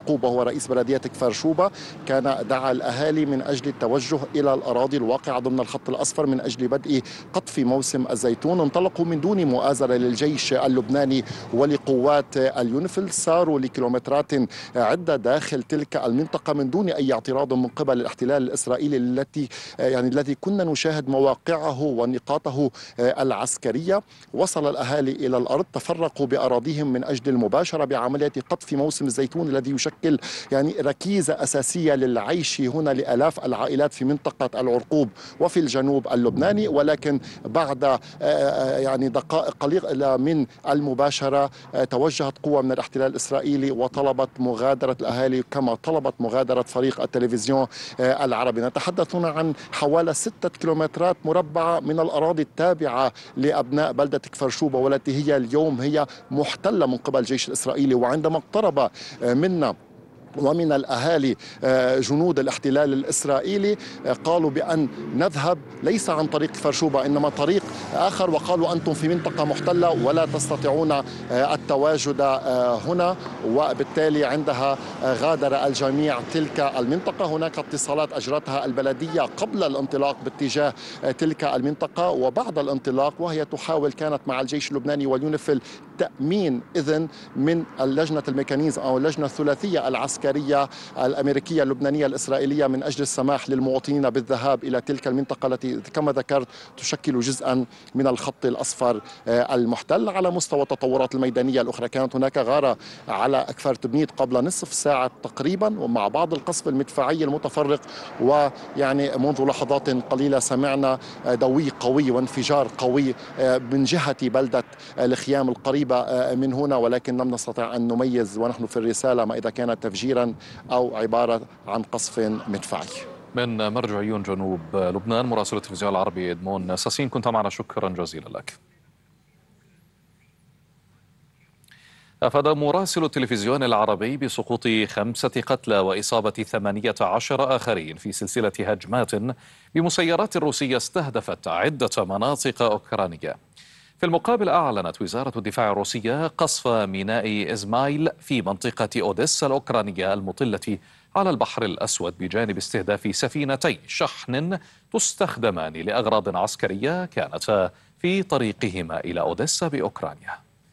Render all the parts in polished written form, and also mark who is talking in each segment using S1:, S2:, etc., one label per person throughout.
S1: يعقوب وهو رئيس بلدية كفر شوبة كان دعا الأهالي من أجل التوجه إلى الأراضي الواقعة ضمن الخط الأصفر من أجل بدء قطف موسم الزيتون. انطلقوا من دون مؤازرة للجيش اللبناني ولقوات اليونيفيل، ساروا لكيلومترات عدة داخل تلك المنطقة من دون أي اعتراض من قبل الاحتلال الإسرائيلي الذي كنا نشاهد مواقعه ونقاطه العسكرية. وصل الأهالي إلى الأرض، تفرقوا بأراضيهم من أجل المباشرة بعملية قطف موسم الزيتون الذي يشكل ركيزة أساسية للعيش هنا لآلاف العائلات في منطقة العرقوب وفي الجنوب اللبناني. ولكن بعد دقائق قليلة من المباشرة توجهت قوة من الاحتلال الإسرائيلي وطلبت مغادرة الأهالي كما طلبت مغادرة فريق التلفزيون العربي. نتحدث هنا عن حوالي 6 كيلومترات مربعة من الأراضي التابعة لأبناء بلدة كفر شوبة، والتي هي اليوم هي محتلة من قبل الجيش الإسرائيلي. وعندما اقترب منا ومن الأهالي جنود الاحتلال الإسرائيلي قالوا بأن نذهب ليس عن طريق كفر شوبة إنما طريق آخر، وقالوا أنتم في منطقة محتلة ولا تستطيعون التواجد هنا. وبالتالي عندها غادر الجميع تلك المنطقة. هناك اتصالات أجرتها البلدية قبل الانطلاق باتجاه تلك المنطقة وبعد الانطلاق، وهي تحاول كانت مع الجيش اللبناني واليونيفيل تأمين إذن من اللجنة الميكانيزم أو اللجنة الثلاثية العسكرية الأمريكية اللبنانية الإسرائيلية من أجل السماح للمواطنين بالذهاب إلى تلك المنطقة التي كما ذكرت تشكل جزءا من الخط الأصفر المحتل. على مستوى التطورات الميدانية الأخرى، كانت هناك غارة على كفر تبنيت قبل نصف ساعة تقريبا ومع بعض القصف المدفعي المتفرق، منذ لحظات قليلة سمعنا دوي قوي وانفجار قوي من جهة بلدة الخيام القريبة من هنا، ولكن لم نستطع أن نميز ونحن في الرسالة ما إذا كانت تفجيرا أو عبارة عن قصف مدفعي.
S2: من مرجع عيون جنوب لبنان مراسل التلفزيون العربي إدمون ساسين، كنت معنا، شكرا جزيلا لك. أفاد مراسل التلفزيون العربي بسقوط 5 قتلى وإصابة 18 آخرين في سلسلة هجمات بمسيرات روسية استهدفت عدة مناطق أوكرانية. في المقابل، أعلنت وزارة الدفاع الروسية قصف ميناء إزمايل في منطقة أوديسا الأوكرانية المطلة على البحر الأسود بجانب استهداف سفينتين شحن تستخدمان لأغراض عسكرية كانتا في طريقهما إلى أوديسا بأوكرانيا.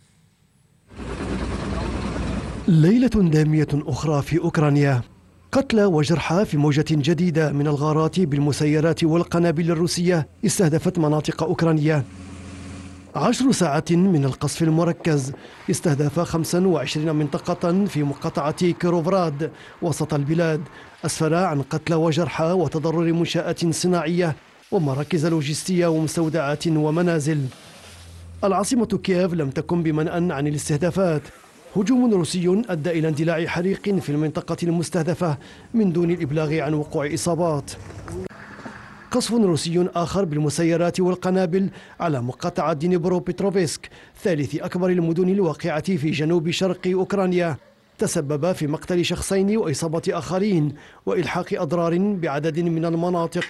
S3: ليلة دامية أخرى في أوكرانيا، قتلى وجرحى في موجة جديدة من الغارات بالمسيرات والقنابل الروسية استهدفت مناطق أوكرانيا. 10 ساعات من القصف المركز استهدف 25 منطقة في مقاطعة كيروفراد وسط البلاد، أسفر عن قتلى وجرحى وتضرر منشآت صناعية ومراكز لوجستية ومستودعات ومنازل. العاصمة كييف لم تكن بمنأى عن الاستهدافات. هجوم روسي أدى إلى اندلاع حريق في المنطقة المستهدفة من دون الإبلاغ عن وقوع إصابات. قصف روسي آخر بالمسيرات والقنابل على مقاطعة دينيبرو بيتروفسك، ثالث أكبر المدن الواقعة في جنوب شرق أوكرانيا، تسبب في مقتل شخصين وإصابة آخرين وإلحاق أضرار بعدد من المناطق.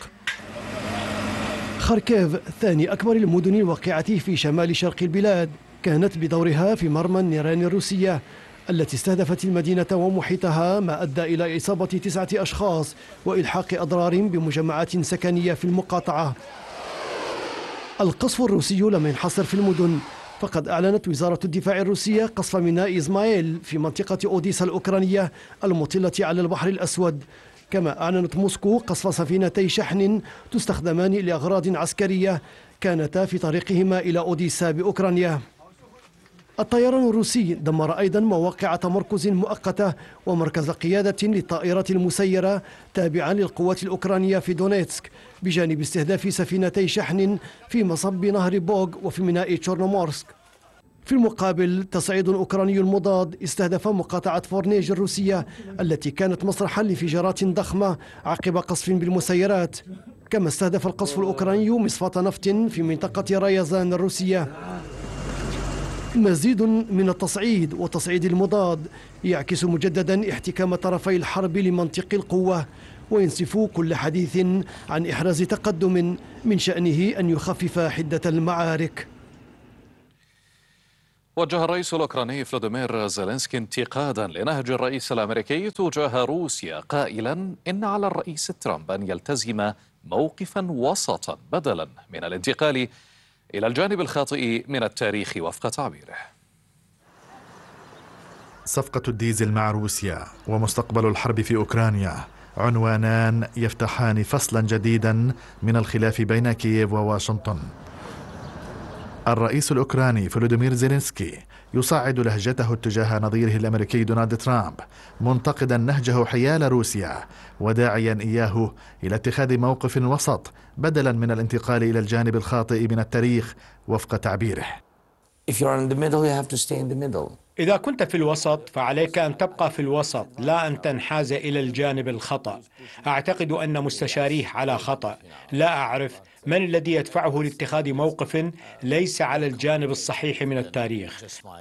S3: خاركيف، ثاني أكبر المدن الواقعة في شمال شرق البلاد، كانت بدورها في مرمى النيران الروسية التي استهدفت المدينة ومحيطها، ما أدى إلى إصابة 9 أشخاص وإلحاق أضرار بمجمعات سكنية في المقاطعة. القصف الروسي لم ينحصر في المدن، فقد أعلنت وزارة الدفاع الروسية قصف ميناء إزمايل في منطقة أوديسا الأوكرانية المطلة على البحر الأسود. كما أعلنت موسكو قصف سفينتي شحن تستخدمان لأغراض عسكرية كانتا في طريقهما إلى أوديسا بأوكرانيا. الطيران الروسي دمر أيضا مواقع تمركز مؤقتة ومركز قيادة للطائرات المسيرة تابعا للقوات الأوكرانية في دونيتسك، بجانب استهداف سفينتي شحن في مصب نهر بوغ وفي ميناء تشورنومورسك. في المقابل، تصعيد أوكراني مضاد استهدف مقاطعة فورنيج الروسية التي كانت مسرحا لانفجارات ضخمة عقب قصف بالمسيرات. كما استهدف القصف الأوكراني مصفاة نفط في منطقة رايزان الروسية. مزيد من التصعيد وتصعيد المضاد يعكس مجددا احتكام طرفي الحرب لمنطق القوة، وينسف كل حديث عن إحراز تقدم من شأنه أن يخفف حدة المعارك.
S2: وجه الرئيس الأوكراني فلاديمير زيلينسكي انتقادا لنهج الرئيس الأمريكي تجاه روسيا، قائلا إن على الرئيس ترامب أن يلتزم موقفا وسطا بدلا من الانتقال إلى الجانب الخاطئ من التاريخ وفق تعبيره.
S4: صفقة الديزل مع روسيا ومستقبل الحرب في أوكرانيا عنوانان يفتحان فصلا جديدا من الخلاف بين كييف وواشنطن. الرئيس الأوكراني فلوديمير زيلينسكي يصعد لهجته اتجاه نظيره الأمريكي دونالد ترامب، منتقدا نهجه حيال روسيا وداعيا إياه إلى اتخاذ موقف وسط بدلا من الانتقال إلى الجانب الخاطئ من التاريخ وفق تعبيره.
S5: إذا كنت في الوسط فعليك أن تبقى في الوسط، لا أن تنحاز إلى الجانب الخطأ. أعتقد أن مستشاريه على خطأ. لا أعرف من الذي يدفعه لاتخاذ موقف ليس على الجانب الصحيح من التاريخ.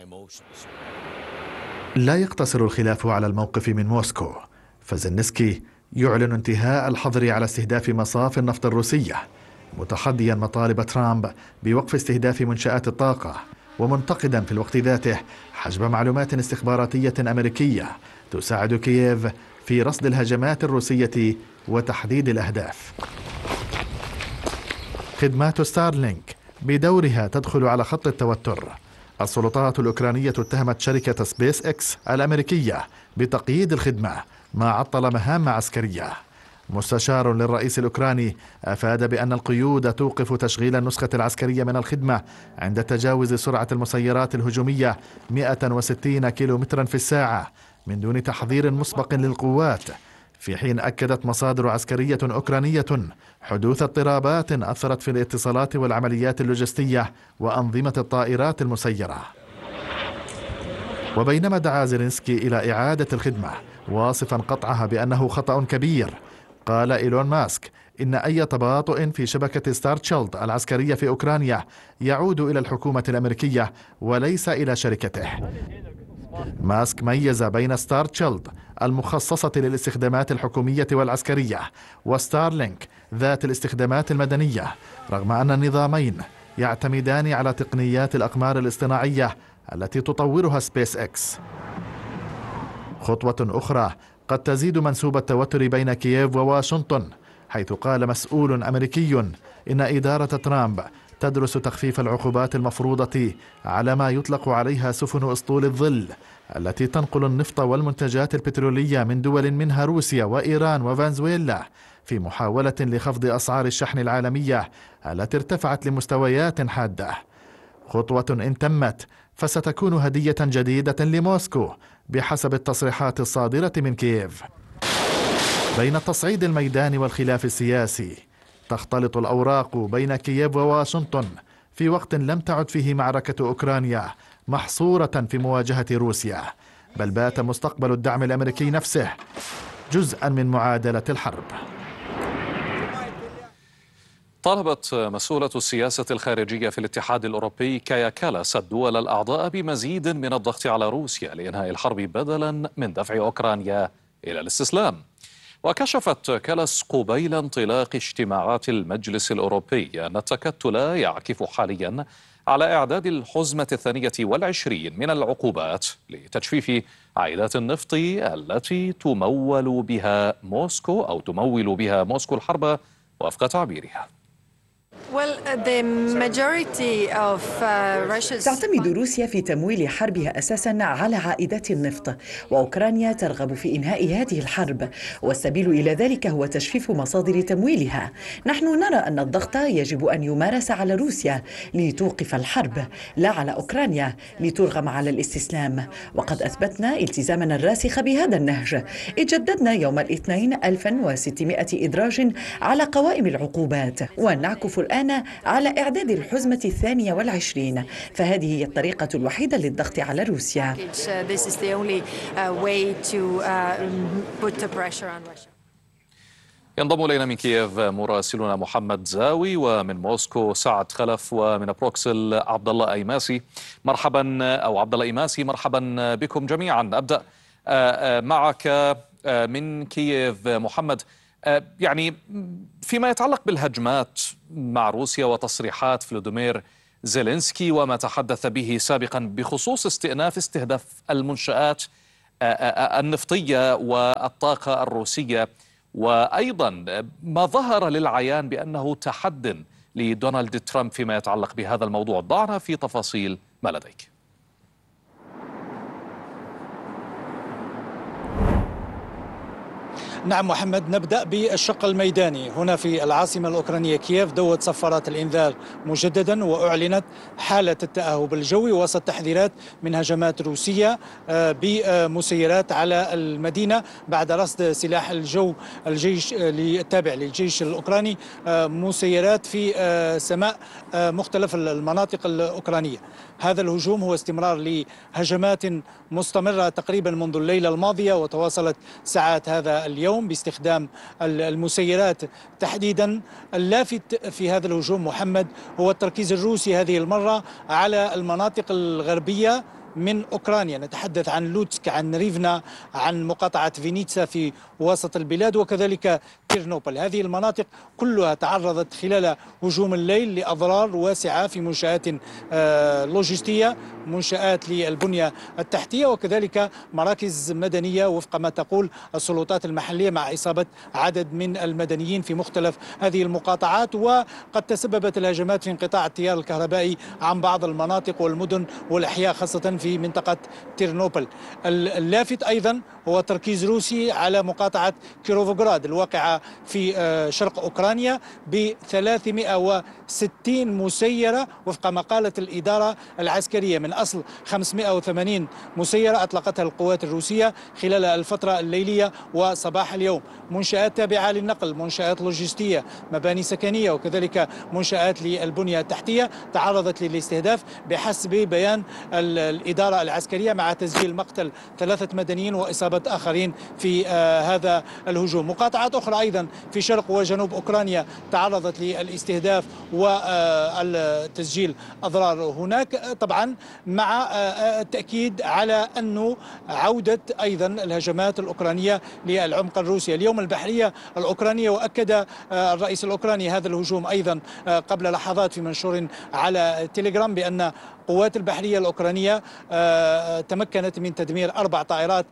S4: لا يقتصر الخلاف على الموقف من موسكو، فزيلينسكي يعلن انتهاء الحظر على استهداف مصافي النفط الروسية، متحديا مطالب ترامب بوقف استهداف منشآت الطاقة، ومنتقدا في الوقت ذاته حجب معلومات استخباراتية أمريكية تساعد كييف في رصد الهجمات الروسية وتحديد الأهداف. خدمات ستارلينك بدورها تدخل على خط التوتر. السلطات الأوكرانية اتهمت شركة سبيس إكس الأمريكية بتقييد الخدمة، ما عطل مهام عسكرية. مستشار للرئيس الأوكراني أفاد بأن القيود توقف تشغيل النسخة العسكرية من الخدمة عند تجاوز سرعة المسيرات الهجومية 160 كيلومترا في الساعة من دون تحضير مسبق للقوات، في حين أكدت مصادر عسكرية أوكرانية حدوث اضطرابات أثرت في الاتصالات والعمليات اللوجستية وأنظمة الطائرات المسيرة. وبينما دعا زيلينسكي إلى إعادة الخدمة واصفا قطعها بأنه خطأ كبير، قال إيلون ماسك إن أي تباطؤ في شبكة ستارتشيلد العسكرية في أوكرانيا يعود إلى الحكومة الأمريكية وليس إلى شركته. ماسك ميز بين ستارتشيلد المخصصة للاستخدامات الحكومية والعسكرية وستارلينك ذات الاستخدامات المدنية، رغم أن النظامين يعتمدان على تقنيات الأقمار الاصطناعية التي تطورها سبيس إكس. خطوة أخرى قد تزيد منسوب التوتر بين كييف وواشنطن، حيث قال مسؤول أمريكي إن إدارة ترامب تدرس تخفيف العقوبات المفروضة على ما يطلق عليها سفن أسطول الظل التي تنقل النفط والمنتجات البترولية من دول منها روسيا وإيران وفنزويلا، في محاولة لخفض أسعار الشحن العالمية التي ارتفعت لمستويات حادة. خطوة إن تمت فستكون هدية جديدة لموسكو بحسب التصريحات الصادرة من كييف. بين التصعيد الميداني والخلاف السياسي تختلط الأوراق بين كييف وواشنطن في وقت لم تعد فيه معركة أوكرانيا محصورة في مواجهة روسيا، بل بات مستقبل الدعم الأمريكي نفسه جزءا من معادلة الحرب.
S2: طالبت مسؤولة السياسة الخارجية في الاتحاد الأوروبي كايا كالاس الدول الأعضاء بمزيد من الضغط على روسيا لإنهاء الحرب بدلا من دفع أوكرانيا إلى الاستسلام. وكشفت كالاس قبيل انطلاق اجتماعات المجلس الأوروبي أن التكتل يعكف حاليا على إعداد الحزمة 22 من العقوبات لتجفيف عائدات النفط التي تمول بها موسكو الحرب وفق تعبيرها.
S6: تعتمد روسيا في تمويل حربها أساساً على عائدات النفط، وأوكرانيا ترغب في إنهاء هذه الحرب، والسبيل إلى ذلك هو تجفيف مصادر تمويلها. نحن نرى أن الضغط يجب أن يمارس على روسيا لتوقف الحرب، لا على أوكرانيا لترغم على الاستسلام، وقد أثبتنا التزامنا الراسخ بهذا النهج، إذ جددنا يوم الاثنين 1600 إدراج على قوائم العقوبات، ونعكف الآن على إعداد الحزمة 22، فهذه هي الطريقة الوحيدة للضغط على روسيا.
S2: ينضم إلينا من كييف مراسلنا محمد زاوي، ومن موسكو سعد خلف، ومن بروكسل عبد الله أيماسي. عبد الله إيماسي، مرحبا بكم جميعا. أبدأ معك من كييف محمد. يعني فيما يتعلق بالهجمات مع روسيا وتصريحات فلاديمير زيلينسكي وما تحدث به سابقا بخصوص استهداف المنشآت النفطية والطاقة الروسية، وأيضا ما ظهر للعيان بأنه تحد لدونالد ترامب فيما يتعلق بهذا الموضوع. ضعنا في تفاصيل ما لديك.
S7: نعم محمد، نبدأ بالشق الميداني. هنا في العاصمة الأوكرانية كييف دوت صفارات الإنذار مجددا، وأعلنت حالة التأهب الجوي وسط تحذيرات من هجمات روسية بمسيرات على المدينة بعد رصد سلاح الجيش التابع للجيش الأوكراني مسيرات في سماء مختلف المناطق الأوكرانية. هذا الهجوم هو استمرار لهجمات مستمرة تقريبا منذ الليلة الماضية، وتواصلت ساعات هذا اليوم باستخدام المسيرات تحديدا. اللافت في هذا الهجوم محمد هو التركيز الروسي هذه المرة على المناطق الغربية من أوكرانيا. نتحدث عن لوتسك، عن ريفنا، عن مقاطعة فينيتسا في وسط البلاد، وكذلك تيرنوبل. هذه المناطق كلها تعرضت خلال هجوم الليل لأضرار واسعة في منشآت لوجستية، منشآت للبنية التحتية، وكذلك مراكز مدنية وفق ما تقول السلطات المحلية، مع إصابة عدد من المدنيين في مختلف هذه المقاطعات. وقد تسببت الهجمات في انقطاع التيار الكهربائي عن بعض المناطق والمدن والأحياء، خاصة في منطقة تيرنوبل. اللافت أيضا هو تركيز روسي على مقاطعة كيروفوغراد الواقعة في شرق أوكرانيا ب 360 مسيرة وفق ما قالت الإدارة العسكرية، من أصل 580 مسيرة أطلقتها القوات الروسية خلال الفترة الليلية وصباح اليوم. منشآت تابعة للنقل، منشآت لوجستية، مباني سكنية، وكذلك منشآت للبنية التحتية تعرضت للاستهداف بحسب بيان الإدارة العسكرية، مع تسجيل مقتل 3 مدنيين وإصابة آخرين في هذا الهجوم. مقاطعات أخرى أيضا في شرق وجنوب أوكرانيا تعرضت للاستهداف وتسجيل أضرار هناك، طبعا مع التأكيد على أنه عودة أيضا الهجمات الأوكرانية للعمق الروسي. اليوم البحرية الأوكرانية، وأكد الرئيس الأوكراني هذا الهجوم أيضا قبل لحظات في منشور على تيليجرام بأن قوات البحرية الأوكرانية تمكنت من تدمير 4 طائرات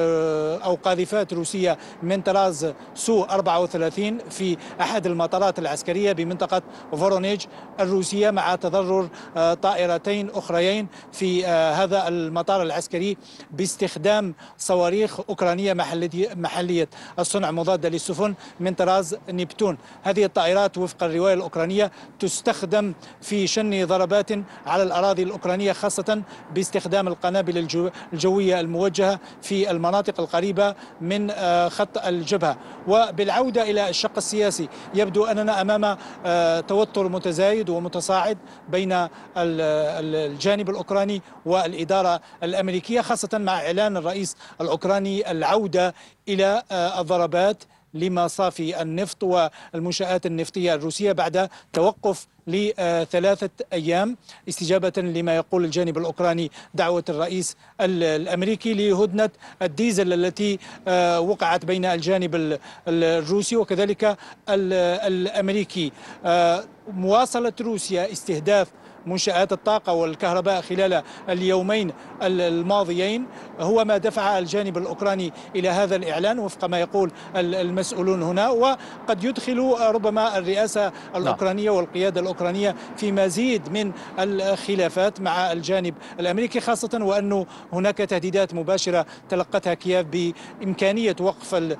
S7: أو قاذفات روسية من طراز سو 34 في أحد المطارات العسكرية بمنطقة فورونيج الروسية، مع تضرر طائرتين أخريين في هذا المطار العسكري باستخدام صواريخ أوكرانية محلية الصنع مضادة للسفن من طراز نبتون. هذه الطائرات وفق الرواية الأوكرانية تستخدم في شن ضربات على الأراضي الأوكرانية، خاصة باستخدام القنابل الجوية الموجهة في المناطق القريبة من خط الجبهة. وبالعودة إلى الشق السياسي، يبدو أننا أمام توتر متزايد ومتصاعد بين الجانب الأوكراني والإدارة الأمريكية، خاصة مع إعلان الرئيس الأوكراني العودة إلى الضربات لمصافي النفط والمنشآت النفطية الروسية بعد توقف ل3 أيام، استجابة لما يقول الجانب الأوكراني دعوة الرئيس الأمريكي لهدنة الديزل التي وقعت بين الجانب الروسي وكذلك الأمريكي. مواصلة روسيا استهداف منشآت الطاقة والكهرباء خلال اليومين الماضيين هو ما دفع الجانب الأوكراني إلى هذا الإعلان وفق ما يقول المسؤولون هنا، وقد يدخل ربما الرئاسة الأوكرانية والقيادة الأوكرانية في مزيد من الخلافات مع الجانب الأمريكي، خاصة وأنه هناك تهديدات مباشرة تلقتها كييف بإمكانية وقف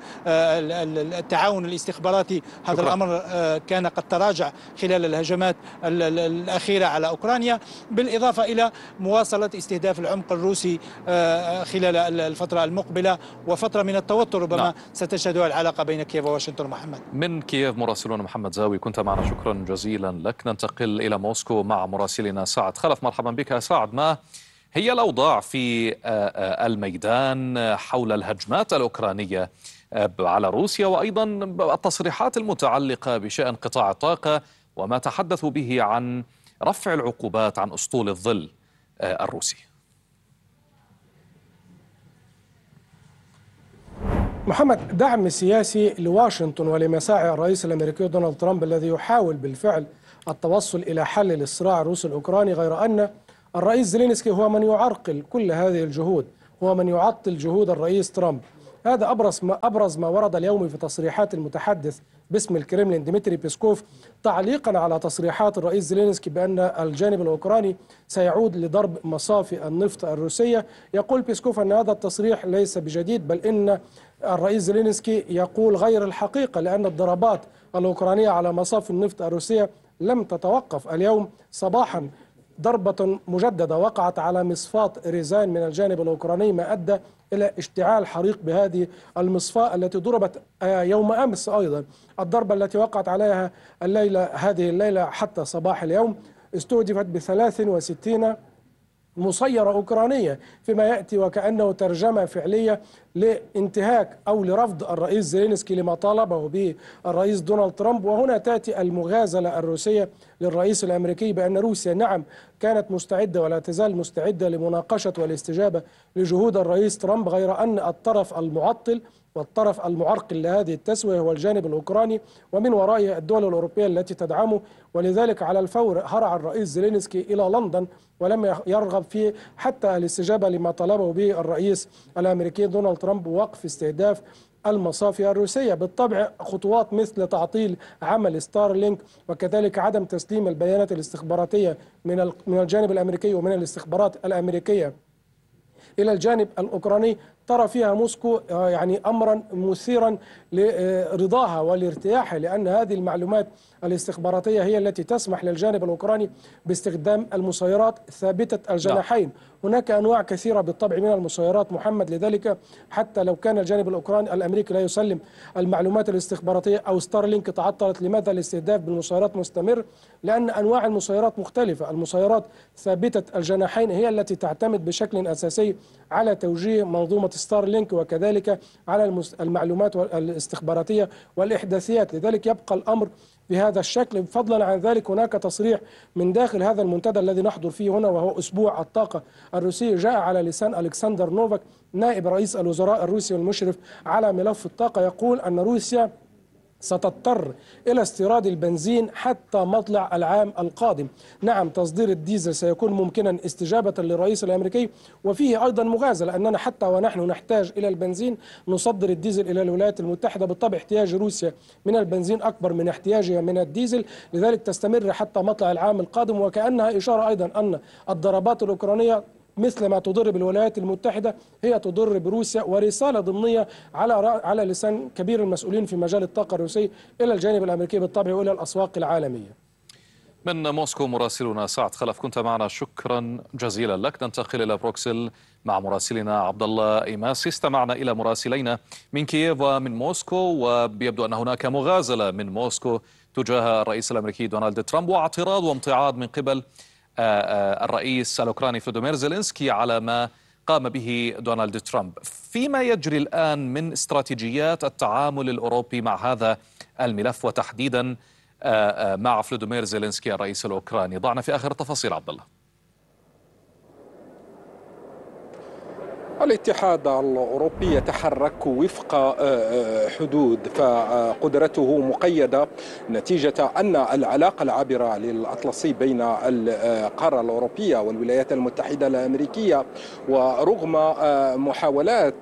S7: التعاون الاستخباراتي. هذا الأمر كان قد تراجع خلال الهجمات الأخيرة على أوكرانيا، بالإضافة إلى مواصلة استهداف العمق الروسي خلال الفترة المقبلة وفترة من التوتر ربما ستشهدها العلاقة بين كييف وواشنطن. محمد
S2: من كييف مراسلون محمد زاوي كنت معنا، شكرا جزيلا لك. ننتقل إلى موسكو مع مراسلنا سعد خلف. مرحبا بك سعد. ما هي الأوضاع في الميدان حول الهجمات الأوكرانية على روسيا، وأيضا التصريحات المتعلقة بشأن قطاع الطاقة وما تحدثوا به عن رفع العقوبات عن أسطول الظل الروسي؟
S8: محمد، دعم سياسي لواشنطن ولمساعي الرئيس الأمريكي دونالد ترامب الذي يحاول بالفعل التوصل إلى حل للصراع الروسي الأوكراني، غير أن الرئيس زيلينسكي هو من يعرقل كل هذه الجهود، هو من يعطل جهود الرئيس ترامب. هذا أبرز ما ورد اليوم في تصريحات المتحدث باسم الكرملين ديمتري بيسكوف، تعليقا على تصريحات الرئيس زيلينسكي بأن الجانب الأوكراني سيعود لضرب مصافي النفط الروسية. يقول بيسكوف أن هذا التصريح ليس بجديد، بل إن الرئيس زيلينسكي يقول غير الحقيقة، لأن الضربات الأوكرانية على مصافي النفط الروسية لم تتوقف. اليوم صباحا ضربة مجددة وقعت على مصفاة ريزان من الجانب الأوكراني، ما أدى إلى اشتعال حريق بهذه المصفاة التي ضربت يوم أمس. أيضا الضربة التي وقعت عليها هذه الليلة حتى صباح اليوم استهدفت ب63 مسيرة أوكرانية، فيما يأتي وكأنه ترجمة فعلية لانتهاك أو لرفض الرئيس زيلينسكي لما طالبه به الرئيس دونالد ترامب. وهنا تأتي المغازلة الروسية للرئيس الأمريكي بأن روسيا نعم كانت مستعدة ولا تزال مستعدة لمناقشة والاستجابة لجهود الرئيس ترامب، غير أن الطرف المعطل والطرف المعرقل لهذه التسوية هو الجانب الأوكراني، ومن ورائه الدول الأوروبية التي تدعمه. ولذلك على الفور هرع الرئيس زيلينسكي إلى لندن ولم يرغب في حتى الاستجابة لما طلبه به الرئيس الأمريكي دونالد ترامب، وقف استهداف المصافي الروسية. بالطبع خطوات مثل تعطيل عمل ستارلينك وكذلك عدم تسليم البيانات الاستخباراتية من الجانب الأمريكي ومن الاستخبارات الأمريكية إلى الجانب الأوكراني ترى فيها موسكو يعني أمرا مثيرا لرضاها والارتياح، لأن هذه المعلومات الاستخباراتية هي التي تسمح للجانب الأوكراني باستخدام المسيرات ثابتة الجناحين. هناك أنواع كثيرة بالطبع من المسيرات محمد، لذلك حتى لو كان الجانب الأوكراني الأمريكي لا يسلم المعلومات الاستخباراتية أو ستارلينك تعطلت، لماذا الاستهداف بالمسيرات مستمر؟ لأن أنواع المسيرات مختلفة. المسيرات ثابتة الجناحين هي التي تعتمد بشكل أساسي على توجيه منظومة ستارلينك وكذلك على المعلومات الاستخباراتية والإحداثيات. لذلك يبقى الأمر بهذا الشكل. فضلا عن ذلك هناك تصريح من داخل هذا المنتدى الذي نحضر فيه هنا وهو أسبوع الطاقة الروسية، جاء على لسان ألكسندر نوفاك نائب رئيس الوزراء الروسي والمشرف على ملف الطاقة، يقول أن روسيا ستضطر إلى استيراد البنزين حتى مطلع العام القادم. نعم تصدير الديزل سيكون ممكنا استجابة للرئيس الأمريكي، وفيه أيضا مغازلة أننا حتى ونحن نحتاج إلى البنزين نصدر الديزل إلى الولايات المتحدة. بالطبع احتياج روسيا من البنزين أكبر من احتياجها من الديزل، لذلك تستمر حتى مطلع العام القادم. وكأنها إشارة أيضا أن الضربات الأوكرانية مثل ما تضر بالولايات المتحدة هي تضر بروسيا، ورسالة ضمنية على لسان كبير المسؤولين في مجال الطاقة الروسي إلى الجانب الأمريكي بالطبع وإلى الأسواق العالمية.
S2: من موسكو مراسلنا سعد خلف كنت معنا، شكرا جزيلا لك. ننتقل إلى بروكسل مع مراسلنا عبد الله إيماسي. استمعنا إلى مراسلين من كييف ومن موسكو، ويبدو أن هناك مغازلة من موسكو تجاه الرئيس الأمريكي دونالد ترامب واعتراض وامتعاض من قبل الرئيس الأوكراني فلوديمير زيلينسكي على ما قام به دونالد ترامب. فيما يجري الآن من استراتيجيات التعامل الأوروبي مع هذا الملف وتحديدا مع فلوديمير زيلينسكي الرئيس الأوكراني، ضعنا في آخر التفاصيل عبد الله.
S9: الاتحاد الأوروبي يتحرك وفق حدود، فقدرته مقيدة نتيجة أن العلاقة العابرة للأطلسي بين القارة الأوروبية والولايات المتحدة الأمريكية، ورغم محاولات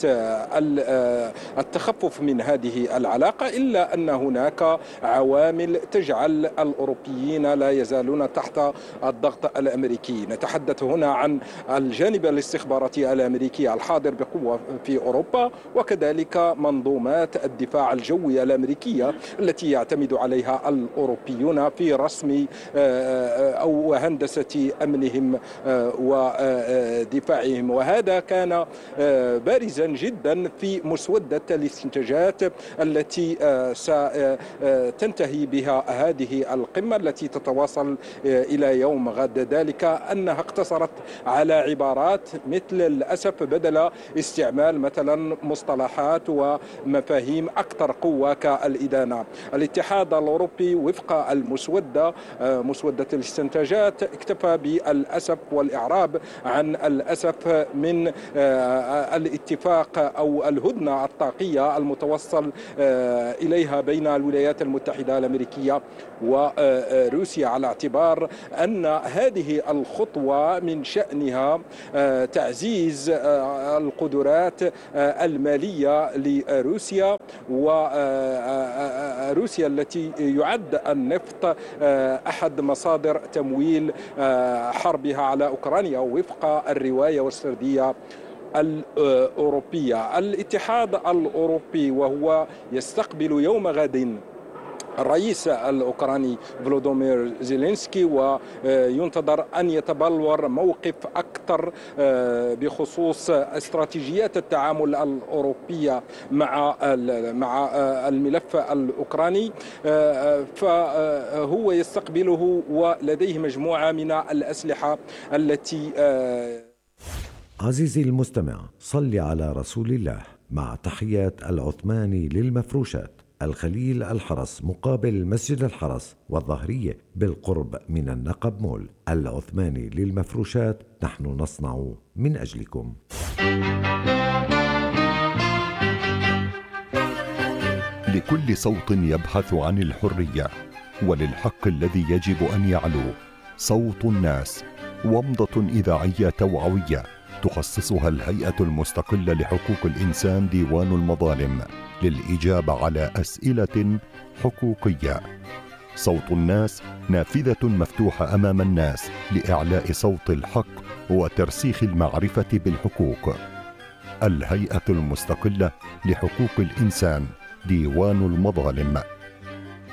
S9: التخفف من هذه العلاقة إلا أن هناك عوامل تجعل الأوروبيين لا يزالون تحت الضغط الأمريكي. نتحدث هنا عن الجانب الاستخباراتي الأمريكي الحاضر بقوة في أوروبا، وكذلك منظومات الدفاع الجوي الأمريكية التي يعتمد عليها الأوروبيون في رسم أو هندسة أمنهم ودفاعهم. وهذا كان بارزا جدا في مسودة الاستنتاجات التي ستنتهي بها هذه القمة التي تتواصل إلى يوم غد، ذلك أنها اقتصرت على عبارات مثل للأسف بدل بدل استعمال مثلا مصطلحات ومفاهيم أكثر قوة كالإدانة. الاتحاد الأوروبي وفق المسودة مسودة الاستنتاجات اكتفى بالأسف والإعراب عن الأسف من الاتفاق أو الهدنة الطاقية المتوصل إليها بين الولايات المتحدة الأمريكية وروسيا، على اعتبار أن هذه الخطوة من شأنها تعزيز القدرات المالية لروسيا، وروسيا التي يعد النفط أحد مصادر تمويل حربها على أوكرانيا وفق الرواية والسردية الأوروبية. الاتحاد الأوروبي وهو يستقبل يوم غد الرئيس الأوكراني فلوديمير زيلينسكي، وينتظر أن يتبلور موقف أكثر بخصوص استراتيجيات التعامل الأوروبية مع الملف الأوكراني، فهو يستقبله ولديه مجموعة من الأسلحة التي
S10: عزيزي المستمع، صل على رسول الله. مع تحيات العثماني للمفروشات، الخليل الحرس مقابل مسجد الحرس والظهرية بالقرب من النقب مول. العثماني للمفروشات، نحن نصنع من أجلكم.
S11: لكل صوت يبحث عن الحرية وللحق الذي يجب أن يعلو، صوت الناس، ومضة إذاعية توعوية تخصصها الهيئة المستقلة لحقوق الإنسان ديوان المظالم للإجابة على أسئلة حقوقية. صوت الناس نافذة مفتوحة أمام الناس لإعلاء صوت الحق وترسيخ المعرفة بالحقوق. الهيئة المستقلة لحقوق الإنسان ديوان المظالم.